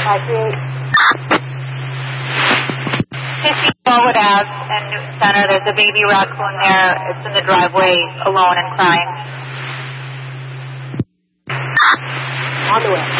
50 Forward Ave and Newton Center. There's a baby raccoon there. It's in the driveway alone and crying. On the way.